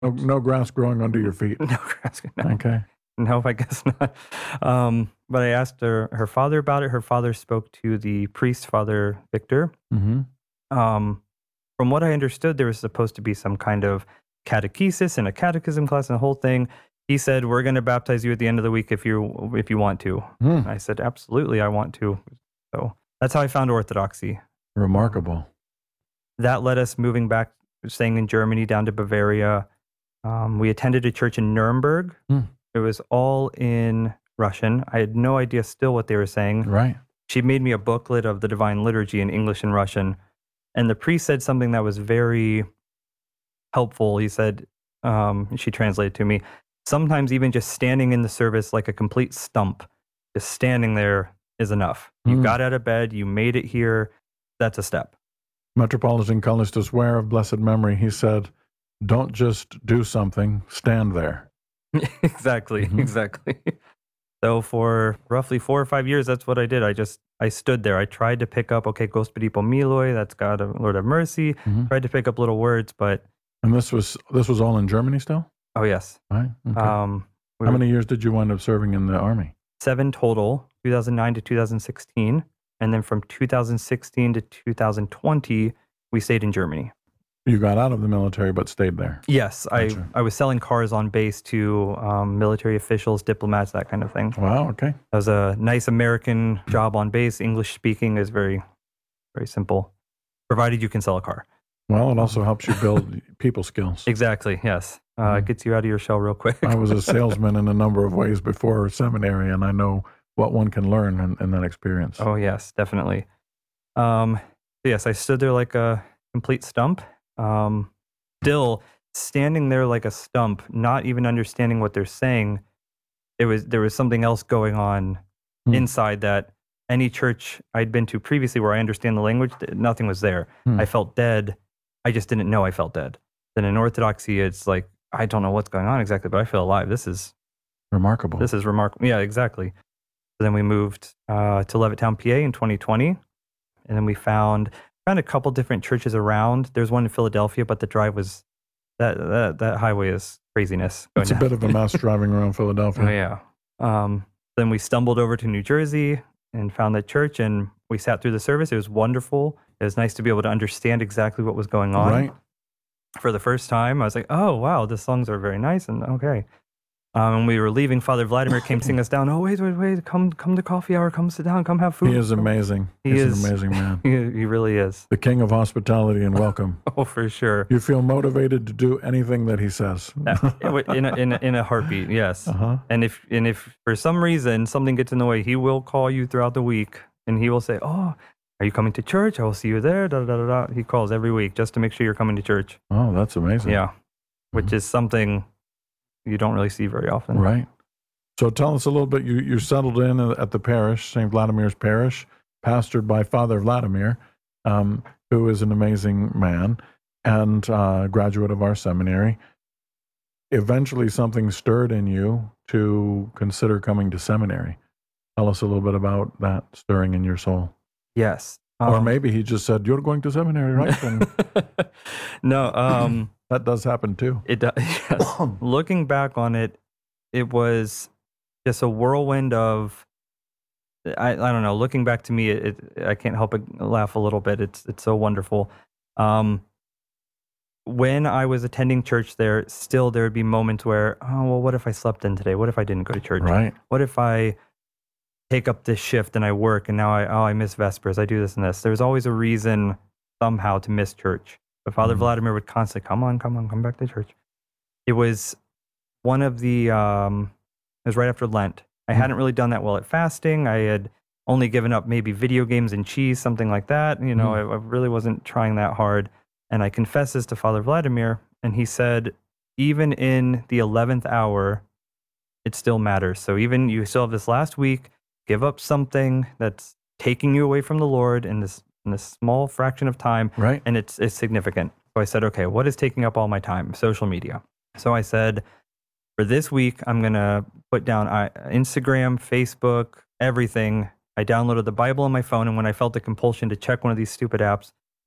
No grass growing under your feet. No grass. No. Okay. No, I guess not. But I asked her father about it. Her father spoke to the priest, Father Victor. Mm-hmm. From what I understood, there was supposed to be some kind of catechesis and a catechism class and the whole thing. He said, "We're going to baptize you at the end of the week if you want to." I said, "Absolutely, I want to." So that's how I found Orthodoxy. Remarkable. That led us moving back, staying in Germany, down to Bavaria. We attended a church in Nuremberg. It was all in Russian. I had no idea still what they were saying. Right. She made me a booklet of the Divine Liturgy in English and Russian. And the priest said something that was very helpful. He said, she translated to me, sometimes even just standing in the service like a complete stump, just standing there is enough. You got out of bed, you made it here, that's a step. Metropolitan Callistus Ware of blessed memory, he said, don't just do something, stand there. Exactly. So for roughly 4 or 5 years, that's what I did. I stood there. I tried to pick up, okay, Gospodi pomiloi, that's God, Lord of mercy. Tried to pick up little words, but... And this was all in Germany still? Oh, yes. Right. Okay. How many years did you wind up serving in the army? 7 total, 2009 to 2016. And then from 2016 to 2020, we stayed in Germany. You got out of the military but stayed there? Yes. Gotcha. I was selling cars on base to military officials, diplomats, that kind of thing. Wow, okay. That was a nice American job on base. English speaking is very, very simple, provided you can sell a car. Well, it also helps you build people skills. Exactly, yes. It gets you out of your shell real quick. I was a salesman in a number of ways before seminary, and I know what one can learn in that experience. Oh, yes, definitely. Yes, I stood there like a complete stump. Still standing there like a stump, not even understanding what they're saying. There was something else going on inside that any church I'd been to previously where I understand the language, nothing was there. I felt dead. I just didn't know I felt dead. Then in Orthodoxy, it's like, I don't know what's going on exactly, but I feel alive. This is remarkable. This is remarkable. Yeah, exactly. So then we moved to Levittown, PA in 2020. And then we found a couple different churches around. There's one in Philadelphia, but the drive was, that highway is craziness. It's a bit of a mess driving around Philadelphia. Oh, yeah. Then we stumbled over to New Jersey and found that church, and we sat through the service. It was wonderful. It was nice to be able to understand exactly what was going on. Right. For the first time, I was like, oh, wow, the songs are very nice, and okay. And we were leaving, Father Vladimir came sing us down. Oh, wait, come to coffee hour, come sit down, come have food. He is amazing. He's an amazing man. He really is. The king of hospitality and welcome. Oh, for sure. You feel motivated to do anything that he says. in a heartbeat, yes. And if for some reason something gets in the way, he will call you throughout the week, and he will say, oh, are you coming to church? I will see you there. Da, da, da, da. He calls every week just to make sure you're coming to church. Oh, that's amazing. Yeah, which is something you don't really see very often. Right. So tell us a little bit. You settled in at the parish, St. Vladimir's Parish, pastored by Father Vladimir, who is an amazing man and graduate of our seminary. Eventually, something stirred in you to consider coming to seminary. Tell us a little bit about that stirring in your soul. Yes. Or maybe he just said, you're going to seminary, right? And no. That does happen too. It does. Yes. Looking back on it, it was just a whirlwind of, I don't know, looking back to me, I can't help but laugh a little bit. It's so wonderful. When I was attending church there, still there would be moments where, oh, well, what if I slept in today? What if I didn't go to church? Right. What if I take up this shift and I work and now I miss Vespers, I do this and this. There's always a reason somehow to miss church. But Father Vladimir would constantly, come back to church. It was one of the, it was right after Lent. I hadn't really done that well at fasting. I had only given up maybe video games and cheese, something like that. You know, I really wasn't trying that hard. And I confessed this to Father Vladimir, and he said, even in the 11th hour, it still matters. So even you still have this last week, give up something that's taking you away from the Lord in this small fraction of time, right? And it's significant. So I said, okay, what is taking up all my time? Social media. So I said, for this week, I'm going to put down Instagram, Facebook, everything. I downloaded the Bible on my phone, and when I felt the compulsion to check one of these stupid apps,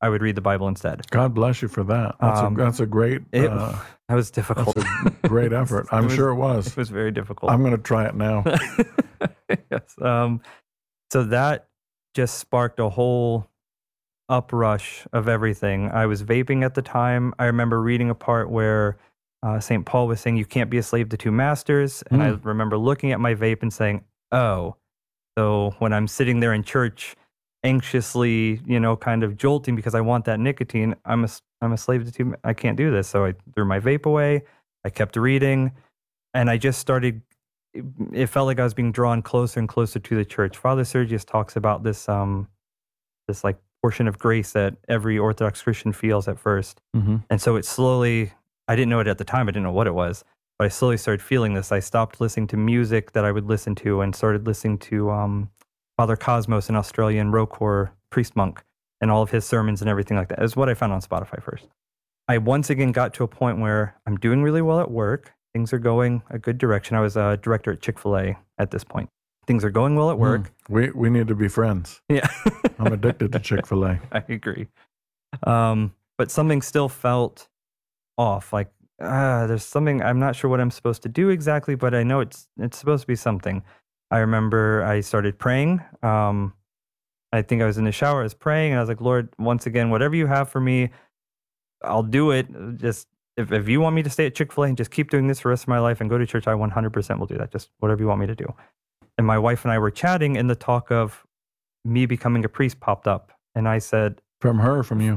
I would read the Bible instead. God bless you for that. That's a great. That was difficult. That's a great effort. I'm sure it was. It was very difficult. I'm going to try it now. Yes. So that just sparked a whole uprush of everything. I was vaping at the time. I remember reading a part where St. Paul was saying you can't be a slave to two masters. And I remember looking at my vape and saying, oh, so when I'm sitting there in church anxiously, kind of jolting because I want that nicotine, I'm a slave to two. I can't do this. So I threw my vape away. I kept reading, and I just started. It felt like I was being drawn closer and closer to the church. Father Sergius talks about this like portion of grace that every Orthodox Christian feels at first. And so it slowly, I didn't know it at the time. I didn't know what it was, but I slowly started feeling this. I stopped listening to music that I would listen to and started listening to Father Cosmos, an Australian Rokor priest monk, and all of his sermons and everything like that. It was what I found on Spotify first. I once again got to a point where I'm doing really well at work. Things are going a good direction. I was a director at Chick-fil-A at this point. Things are going well at work. We need to be friends. Yeah. I'm addicted to Chick-fil-A. I agree. But something still felt off. Like, there's something, I'm not sure what I'm supposed to do exactly, but I know it's supposed to be something. I remember I started praying. I think I was in the shower, I was praying, and I was like, Lord, once again, whatever you have for me, I'll do it. Just if you want me to stay at Chick-fil-A and just keep doing this for the rest of my life and go to church, I 100% will do that. Just whatever you want me to do. And my wife and I were chatting, and the talk of me becoming a priest popped up. And I said... From her or from you?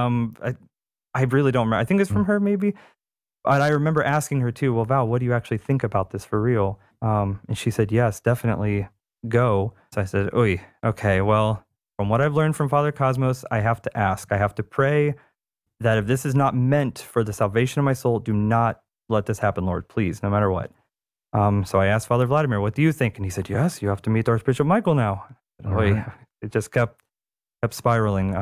I really don't remember. I think it's from her, maybe. And I remember asking her too, well, Val, what do you actually think about this for real? And she said, yes, definitely go. So I said, oy, okay, well, from what I've learned from Father Cosmos, I have to ask. I have to pray that if this is not meant for the salvation of my soul, do not let this happen, Lord, please, no matter what. So I asked Father Vladimir, what do you think? And he said, yes, you have to meet Archbishop Michael now. Right. It just kept spiraling.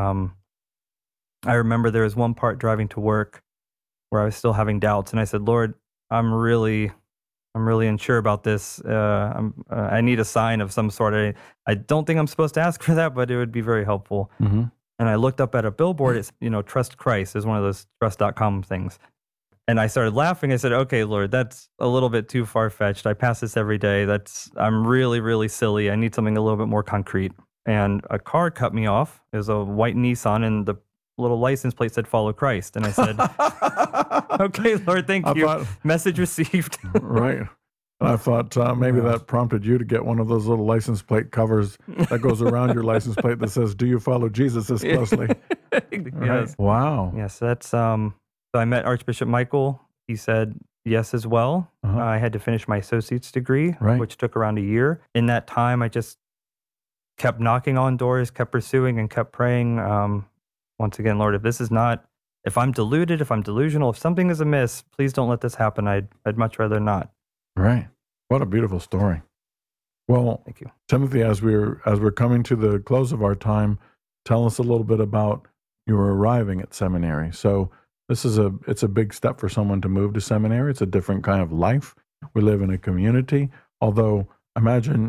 I remember there was one part driving to work where I was still having doubts, and I said, Lord, I'm really unsure about this. I need a sign of some sort. I don't think I'm supposed to ask for that, but it would be very helpful. And I looked up at a billboard. It's, Trust Christ is one of those trust.com things. And I started laughing. I said, okay, Lord, that's a little bit too far-fetched. I pass this every day. I'm really, really silly. I need something a little bit more concrete. And a car cut me off. It was a white Nissan, and the little license plate said "Follow Christ," and I said, "Okay, Lord, thank you." Message received. Right. And I thought maybe that prompted you to get one of those little license plate covers that goes around your license plate that says, "Do you follow Jesus this closely?" Yes. Right. Wow. Yes, that's. So I met Archbishop Michael. He said yes as well. I had to finish my associate's degree, which took around a year. In that time, I just kept knocking on doors, kept pursuing, and kept praying. Once again, Lord, if I'm deluded, if I'm delusional, if something is amiss, please don't let this happen. I'd much rather not. Right. What a beautiful story. Well, thank you, Timothy. As we're coming to the close of our time, tell us a little bit about your arriving at seminary. So it's a big step for someone to move to seminary. It's a different kind of life. We live in a community. Although I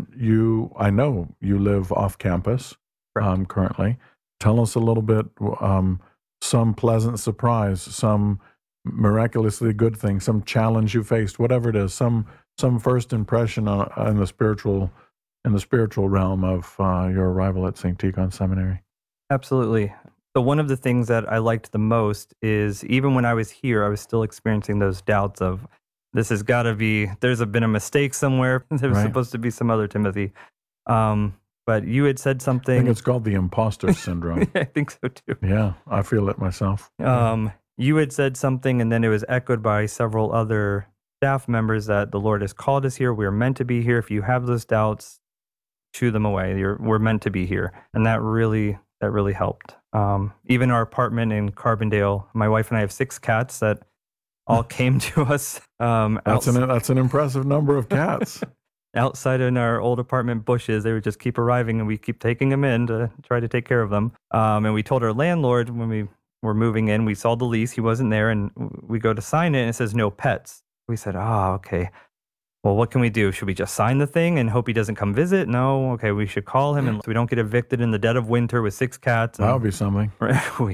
know you live off campus currently. Tell us a little bit, some pleasant surprise, some miraculously good thing, some challenge you faced, whatever it is, some first impression in the spiritual realm of your arrival at St. Tikhon Seminary. Absolutely. So one of the things that I liked the most is even when I was here, I was still experiencing those doubts of this has got to be, there's been a mistake somewhere. There was supposed to be some other Timothy. But you had said something. I think it's called the imposter syndrome. I think so too. Yeah, I feel it myself. You had said something, and then it was echoed by several other staff members that the Lord has called us here. We are meant to be here. If you have those doubts, shoo them away. We're meant to be here. And that really helped. Even our apartment in Carbondale, my wife and I have 6 cats that all came to us. That's an impressive number of cats. Outside in our old apartment bushes, they would just keep arriving, and we keep taking them in to try to take care of them. And we told our landlord when we were moving in, we saw the lease, he wasn't there, and we go to sign it, and it says no pets. We said, okay. Well, what can we do? Should we just sign the thing and hope he doesn't come visit? No. Okay, we should call him, and so we don't get evicted in the dead of winter with 6 cats. That would be something. We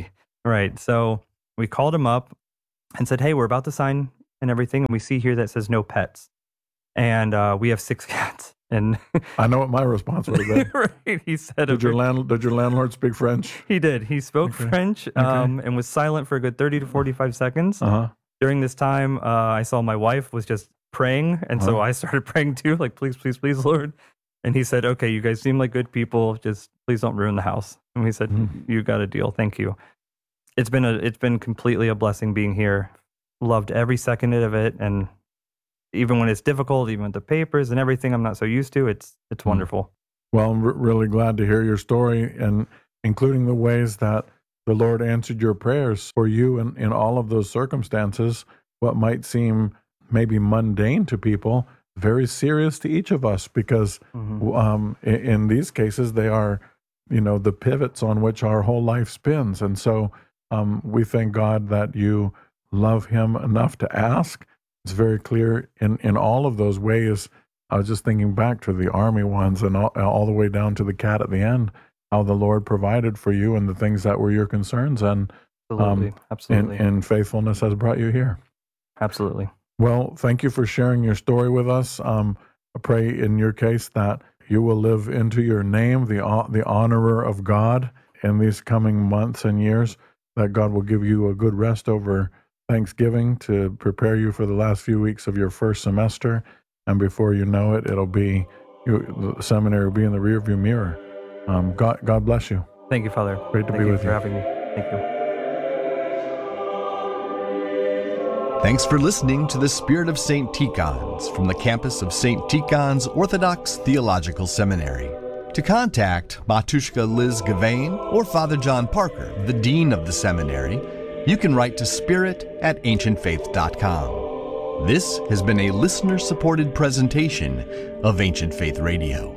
Right. So we called him up and said, hey, we're about to sign and everything. And we see here that says no pets. And we have 6 cats. And I know what my response would have been. right, he said, Did your landlord speak French? He did. He spoke French and was silent for a good 30 to 45 seconds. Uh-huh. During this time, I saw my wife was just praying. And so I started praying too, like, please, please, please, Lord. And he said, okay, you guys seem like good people. Just please don't ruin the house. And we said, you got a deal. Thank you. It's been completely a blessing being here. Loved every second of it. And even when it's difficult, even with the papers and everything I'm not so used to, it's wonderful. Well, I'm really glad to hear your story, and including the ways that the Lord answered your prayers for you in all of those circumstances. What might seem maybe mundane to people, very serious to each of us, because in these cases, they are, the pivots on which our whole life spins. And so we thank God that you love him enough to ask. It's very clear in all of those ways. I was just thinking back to the army ones and all the way down to the cat at the end, how the Lord provided for you and the things that were your concerns, and absolutely. And faithfulness has brought you here. Absolutely. Well, thank you for sharing your story with us. I pray in your case that you will live into your name, the honorer of God, in these coming months and years, that God will give you a good rest over Thanksgiving to prepare you for the last few weeks of your first semester. And before you know it, the seminary will be in the rearview mirror. God bless you. Thank you, Father. Great to be with you. Thank you for having me. Thank you. Thanks for listening to the Spirit of St. Tikhon's from the campus of St. Tikhon's Orthodox Theological Seminary. To contact Matushka Liz Gavain or Father John Parker, the Dean of the Seminary, you can write to spirit@ancientfaith.com. This has been a listener-supported presentation of Ancient Faith Radio.